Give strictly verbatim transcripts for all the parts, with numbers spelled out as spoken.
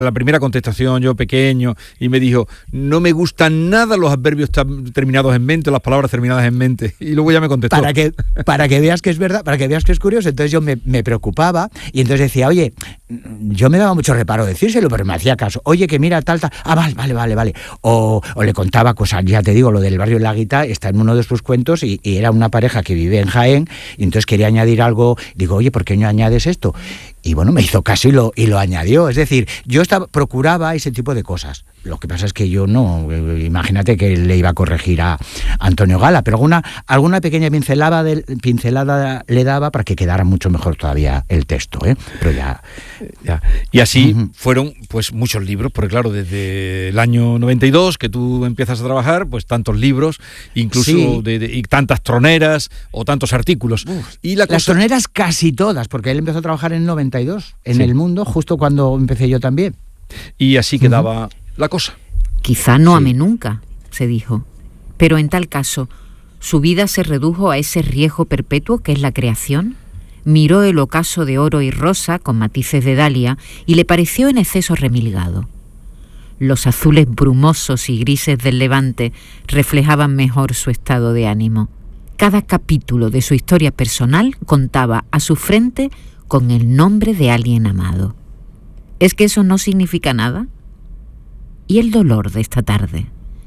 La primera contestación, yo pequeño, y me dijo, no me gustan nada los adverbios terminados en mente, las palabras terminadas en mente. Y luego ya me contestó. Para que, para que veas que es verdad, para que veas que es curioso. Entonces yo me, me preocupaba y entonces decía, oye, yo me daba mucho reparo decírselo, pero me hacía caso. Oye, que mira, tal, tal. Ah, vale, vale, vale, vale. O, o le contaba cosas, ya te digo, lo del barrio de la Guita está en uno de sus cuentos y, y era una pareja que vive en Jaén y entonces quería añadir algo. Digo, oye, ¿por qué no añades esto? Y bueno, me hizo caso y lo, y lo añadió. Es decir, yo estaba, procuraba ese tipo de cosas. Lo que pasa es que yo no, imagínate que le iba a corregir a Antonio Gala, pero alguna, alguna pequeña pincelada, de, pincelada le daba para que quedara mucho mejor todavía el texto, ¿eh? Pero ya, ya. Y así uh-huh. fueron pues muchos libros, porque claro, desde el año noventa y dos que tú empiezas a trabajar, pues tantos libros, incluso sí. de, de, y tantas troneras o tantos artículos. Uf, y la las cosa... troneras casi todas, porque él empezó a trabajar en noventa y dos, en sí. El Mundo, justo cuando empecé yo también. Y así quedaba... Uh-huh. la cosa. Quizá no sí. ame nunca, se dijo, pero en tal caso, ¿su vida se redujo a ese riesgo perpetuo que es la creación? Miró el ocaso de oro y rosa con matices de dalia y le pareció en exceso remilgado. Los azules brumosos y grises del levante reflejaban mejor su estado de ánimo. Cada capítulo de su historia personal contaba a su frente con el nombre de alguien amado. ¿Es que eso no significa nada? ¿Y el dolor de esta tarde?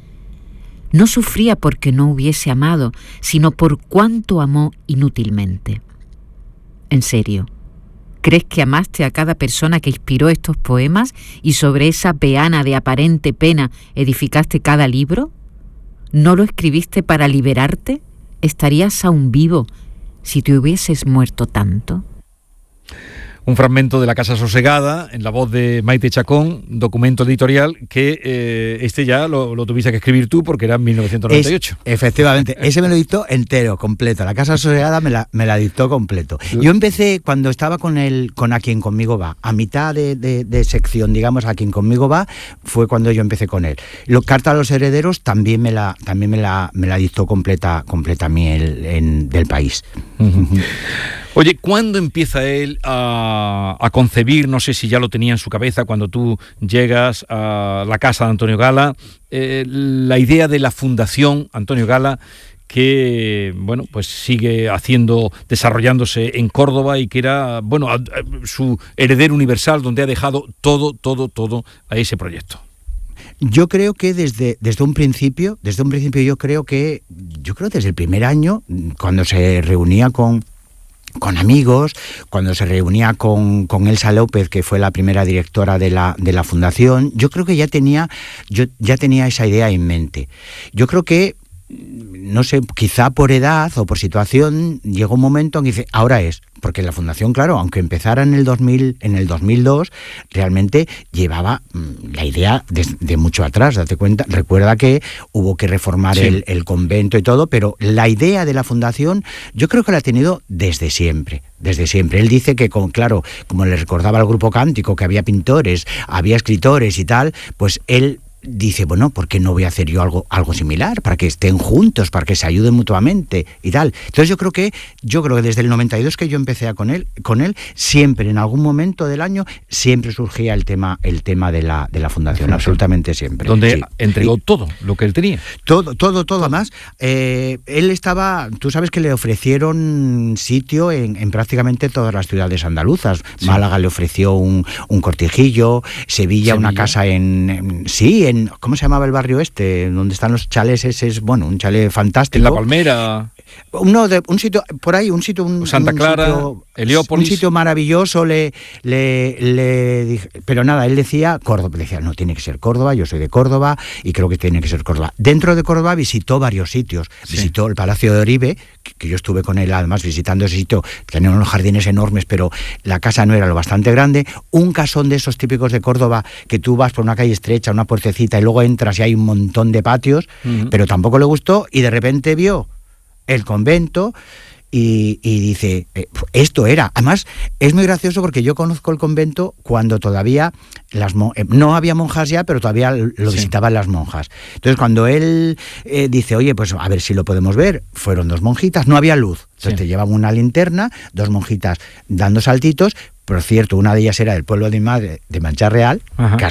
No sufría porque no hubiese amado, sino por cuánto amó inútilmente. En serio, ¿crees que amaste a cada persona que inspiró estos poemas y sobre esa peana de aparente pena edificaste cada libro? ¿No lo escribiste para liberarte? ¿Estarías aún vivo si te hubieses muerto tanto? Un fragmento de La Casa Sosegada, en la voz de Maite Chacón, documento editorial que eh, este ya lo, lo tuviste que escribir tú porque era en mil novecientos noventa y ocho. Es, efectivamente, ese me lo dictó entero, completo. La Casa Sosegada me la, me la dictó completo. Yo empecé cuando estaba con el con A Quien Conmigo Va, a mitad de, de, de sección, digamos, A Quien Conmigo Va, fue cuando yo empecé con él. Lo, Carta a los Herederos también me la también me la, me la dictó completa, completa a mí el, en, del País. Uh-huh. Oye, ¿cuándo empieza él a, a concebir, no sé si ya lo tenía en su cabeza cuando tú llegas a la casa de Antonio Gala, eh, la idea de la Fundación Antonio Gala que, bueno, pues sigue haciendo, desarrollándose en Córdoba y que era, bueno, a, a, su heredero universal donde ha dejado todo, todo, todo a ese proyecto? Yo creo que desde, desde un principio, desde un principio yo creo que, yo creo desde el primer año, cuando se reunía con... con amigos, cuando se reunía con, con Elsa López, que fue la primera directora de la, de la fundación, yo creo que ya tenía, yo, ya tenía esa idea en mente. Yo creo que, no sé, quizá por edad o por situación, llegó un momento en que dice, ahora es, porque la fundación, claro, aunque empezara en el dos mil, en el dos mil dos, realmente llevaba mmm, la idea de, de mucho atrás, date cuenta, recuerda que hubo que reformar sí. el, el convento y todo, pero la idea de la fundación yo creo que la ha tenido desde siempre, desde siempre. Él dice que, con, claro, como le recordaba al grupo Cántico, que había pintores, había escritores y tal, pues él dice, bueno, ¿por qué no voy a hacer yo algo, algo similar? Para que estén juntos, para que se ayuden mutuamente y tal. Entonces yo creo que, yo creo que desde el noventa y dos que yo empecé a con él, con él, siempre, en algún momento del año, siempre surgía el tema, el tema de la, de la fundación, absolutamente siempre. Donde sí. entregó y, todo lo que él tenía. Todo, todo, todo. Además, eh, él estaba, tú sabes que le ofrecieron sitio en, en prácticamente todas las ciudades andaluzas. Sí. Málaga le ofreció un, un cortijillo, Sevilla, Sevilla, una casa en, en sí, en ¿cómo se llamaba el barrio este? Donde están los chales, ese es, bueno, un chalet fantástico. En La Palmera. Uno de, un sitio, por ahí, un sitio... Un, Santa un Clara, sitio, Heliópolis. Un sitio maravilloso, le, le, le dije, pero nada, él decía Córdoba, decía, no, tiene que ser Córdoba, yo soy de Córdoba y creo que tiene que ser Córdoba. Dentro de Córdoba visitó varios sitios, sí. visitó el Palacio de Oribe, que, que yo estuve con él además visitando ese sitio, tenían unos jardines enormes, pero la casa no era lo bastante grande, un casón de esos típicos de Córdoba, que tú vas por una calle estrecha, una puertecita y luego entras y hay un montón de patios, uh-huh. pero tampoco le gustó y de repente vio el convento y, y dice, eh, esto era. Además, es muy gracioso porque yo conozco el convento cuando todavía las mon- eh, no había monjas ya, pero todavía lo sí. visitaban las monjas. Entonces, cuando él eh, dice, oye, pues a ver si lo podemos ver, fueron dos monjitas, no había luz. Entonces sí. te llevaban una linterna, dos monjitas dando saltitos. Por cierto, una de ellas era del pueblo de mi madre, de Mancha Real, Ajá.